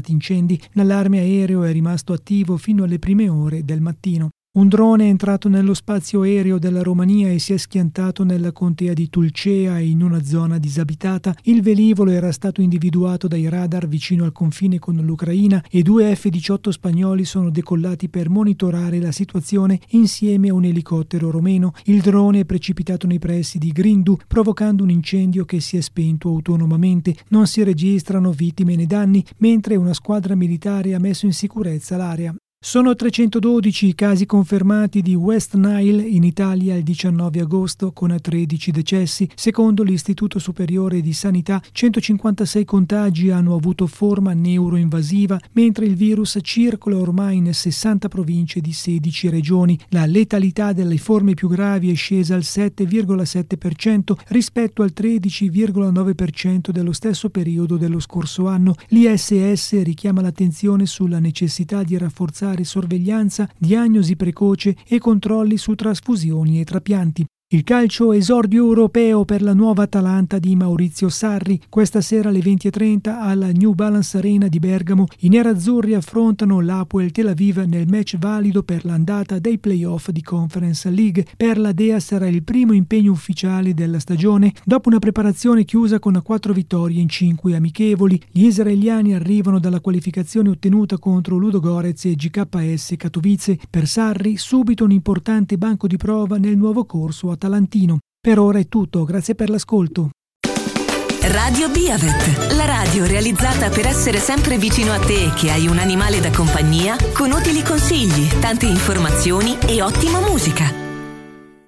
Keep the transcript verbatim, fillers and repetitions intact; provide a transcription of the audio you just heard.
registrati incendi. L'allarme aereo è rimasto attivo fino alle prime ore del mattino. Un drone è entrato nello spazio aereo della Romania e si è schiantato nella contea di Tulcea in una zona disabitata. Il velivolo era stato individuato dai radar vicino al confine con l'Ucraina e due F diciotto spagnoli sono decollati per monitorare la situazione insieme a un elicottero romeno. Il drone è precipitato nei pressi di Grindu, provocando un incendio che si è spento autonomamente. Non si registrano vittime né danni, mentre una squadra militare ha messo in sicurezza l'area. Sono trecentododici i casi confermati di West Nile in Italia il diciannove agosto, con tredici decessi. Secondo l'Istituto Superiore di Sanità, centocinquantasei contagi hanno avuto forma neuroinvasiva, mentre il virus circola ormai in sessanta province di sedici regioni. La letalità delle forme più gravi è scesa al sette virgola sette per cento rispetto al tredici virgola nove per cento dello stesso periodo dello scorso anno. L'I S S richiama l'attenzione sulla necessità di rafforzare sorveglianza, diagnosi precoce e controlli su trasfusioni e trapianti. Il calcio, esordio europeo per la nuova Atalanta di Maurizio Sarri. Questa sera alle venti e trenta alla New Balance Arena di Bergamo i nerazzurri affrontano l'Hapoel Tel Aviv nel match valido per l'andata dei playoff di Conference League. Per la Dea sarà il primo impegno ufficiale della stagione dopo una preparazione chiusa con quattro vittorie in cinque amichevoli. Gli israeliani arrivano dalla qualificazione ottenuta contro Ludogorets e G K S Katowice. Per Sarri subito un importante banco di prova nel nuovo corso atalantino. Per ora è tutto, grazie per l'ascolto. Radio Biavet, la radio realizzata per essere sempre vicino a te che hai un animale da compagnia, con utili consigli, tante informazioni e ottima musica.